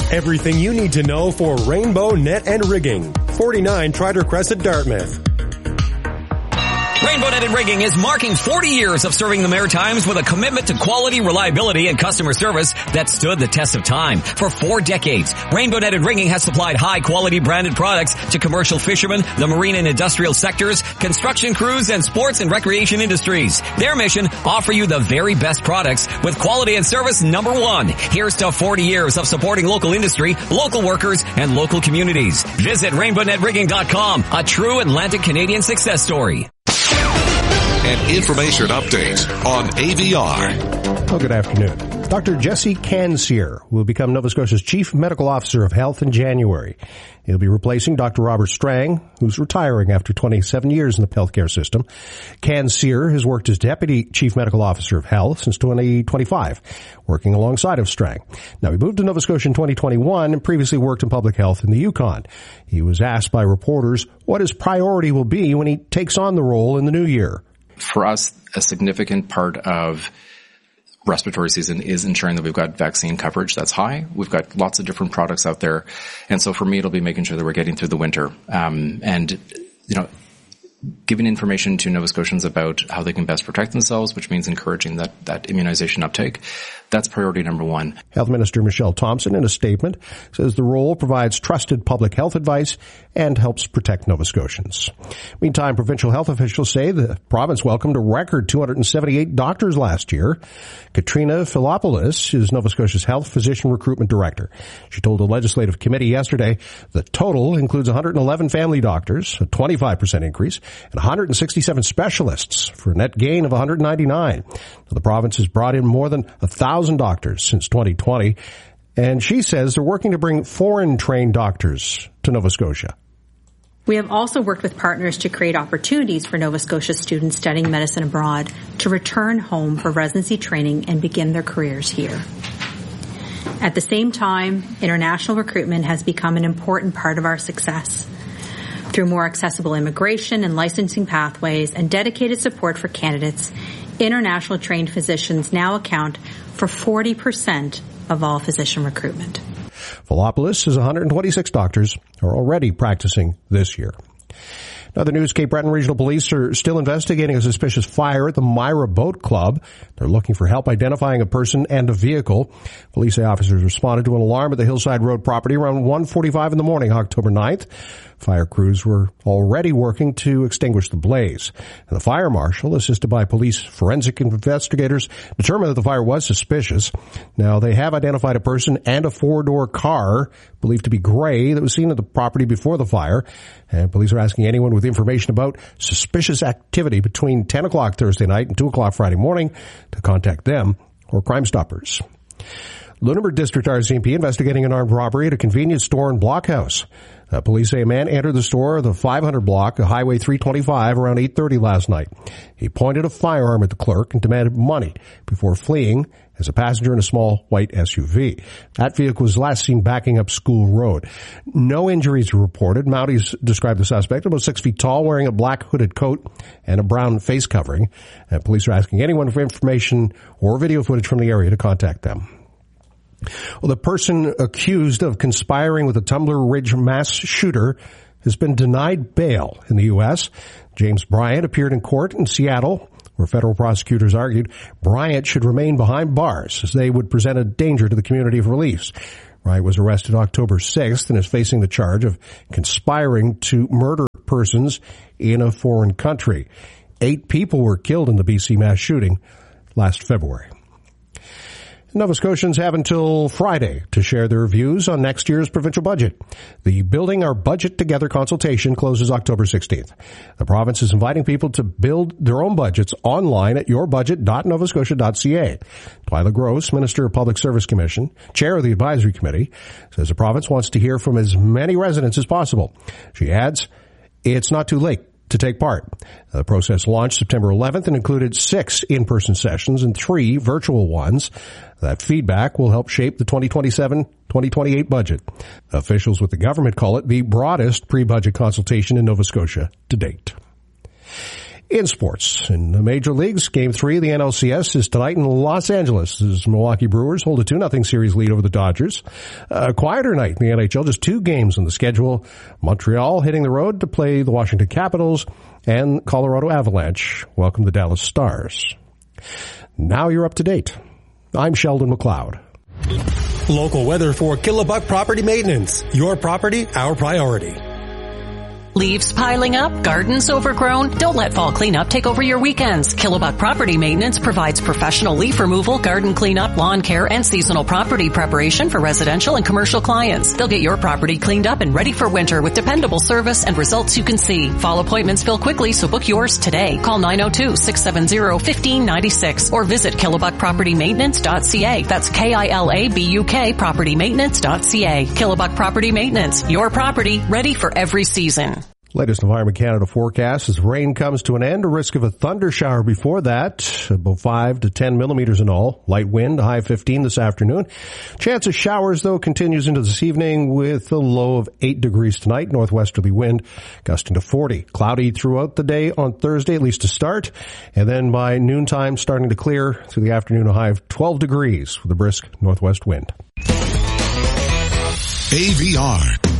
Everything you need to know for Rainbow Net and Rigging. 49 Trider Crescent, Dartmouth. Rainbow Net and Rigging is marking 40 years of serving the Maritimes with a commitment to quality, reliability, and customer service that stood the test of time. For 4 decades, Rainbow Net and Rigging has supplied high-quality branded products to commercial fishermen, the marine and industrial sectors, construction crews, and sports and recreation industries. Their mission, offer you the very best products with quality and service number 1. Here's to 40 years of supporting local industry, local workers, and local communities. Visit RainbowNetRigging.com, a true Atlantic Canadian success story. An information update on AVR. Well, good afternoon. Dr. Jesse Cansear will become Nova Scotia's Chief Medical Officer of Health in January. He'll be replacing Dr. Robert Strang, who's retiring after 27 years in the healthcare system. Cansear has worked as Deputy Chief Medical Officer of Health since 2025, working alongside of Strang. Now, he moved to Nova Scotia in 2021 and previously worked in public health in the Yukon. He was asked by reporters what his priority will be when he takes on the role in the new year. For us, a significant part of respiratory season is ensuring that we've got vaccine coverage that's high. We've got lots of different products out there. And so for me, it'll be making sure that we're getting through the winter. Giving information to Nova Scotians about how they can best protect themselves, which means encouraging that immunization uptake. That's priority number 1. Health Minister Michelle Thompson, in a statement, says the role provides trusted public health advice and helps protect Nova Scotians. Meantime, provincial health officials say the province welcomed a record 278 doctors last year. Katrina Filopoulos is Nova Scotia's Health Physician Recruitment Director. She told the Legislative Committee yesterday the total includes 111 family doctors, a 25% increase, and 167 specialists for a net gain of 199. The province has brought in more than 1,000 doctors since 2020, and she says they're working to bring foreign-trained doctors to Nova Scotia. We have also worked with partners to create opportunities for Nova Scotia students studying medicine abroad to return home for residency training and begin their careers here. At the same time, international recruitment has become an important part of our success. Through more accessible immigration and licensing pathways and dedicated support for candidates, international trained physicians now account for 40% of all physician recruitment. Filopoulos says 126 doctors are already practicing this year. Other news, Cape Breton Regional Police are still investigating a suspicious fire at the Myra Boat Club. They're looking for help identifying a person and a vehicle. Police say officers responded to an alarm at the Hillside Road property around 1:45 in the morning, October 9th. Fire crews were already working to extinguish the blaze. And the fire marshal, assisted by police forensic investigators, determined that the fire was suspicious. Now, they have identified a person and a 4-door car, believed to be gray, that was seen at the property before the fire. And police are asking anyone with information about suspicious activity between 10 o'clock Thursday night and 2 o'clock Friday morning to contact them or Crime Stoppers. Lunenburg District RCMP investigating an armed robbery at a convenience store and blockhouse. Police say a man entered the store, the 500 block of Highway 325, around 8:30 last night. He pointed a firearm at the clerk and demanded money before fleeing as a passenger in a small white SUV. That vehicle was last seen backing up School Road. No injuries were reported. Mounties described the suspect about 6 feet tall, wearing a black hooded coat and a brown face covering. Police are asking anyone for information or video footage from the area to contact them. Well, the person accused of conspiring with a Tumbler Ridge mass shooter has been denied bail in the U.S. James Bryant appeared in court in Seattle, where federal prosecutors argued Bryant should remain behind bars as they would present a danger to the community if released. Bryant was arrested October 6th and is facing the charge of conspiring to murder persons in a foreign country. 8 people were killed in the BC mass shooting last February. Nova Scotians have until Friday to share their views on next year's provincial budget. The Building Our Budget Together consultation closes October 16th. The province is inviting people to build their own budgets online at yourbudget.novascotia.ca. Twyla Gross, Minister of Public Service Commission, Chair of the Advisory Committee, says the province wants to hear from as many residents as possible. She adds, it's not too late to take part. The process launched September 11th and included 6 in-person sessions and 3 virtual ones. That feedback will help shape the 2027-2028 budget. Officials with the government call it the broadest pre-budget consultation in Nova Scotia to date. In sports, in the major leagues, Game 3 of the NLCS is tonight in Los Angeles as Milwaukee Brewers hold a 2-0 series lead over the Dodgers. A quieter night in the NHL, just 2 games on the schedule. Montreal hitting the road to play the Washington Capitals and Colorado Avalanche welcome the Dallas Stars. Now you're up to date. I'm Sheldon McLeod. Local weather for Killabuk Property Maintenance. Your property, our priority. Leaves piling up? Gardens overgrown? Don't let fall cleanup take over your weekends. Killabuk Property Maintenance provides professional leaf removal, garden cleanup, lawn care, and seasonal property preparation for residential and commercial clients. They'll get your property cleaned up and ready for winter with dependable service and results you can see. Fall appointments fill quickly, so book yours today. Call 902-670-1596 or visit KillabukPropertyMaintenance.ca. That's KILABUK PropertyMaintenance.ca. Killabuk Property Maintenance. Your property ready for every season. Latest Environment Canada forecast as rain comes to an end, a risk of a thunder shower before that, about 5 to 10 millimeters in all. Light wind, a high 15 this afternoon. Chance of showers, though, continues into this evening with a low of 8 degrees tonight. Northwesterly wind gusting to 40. Cloudy throughout the day on Thursday, at least to start. And then by noontime, starting to clear through the afternoon, a high of 12 degrees with a brisk northwest wind. AVR.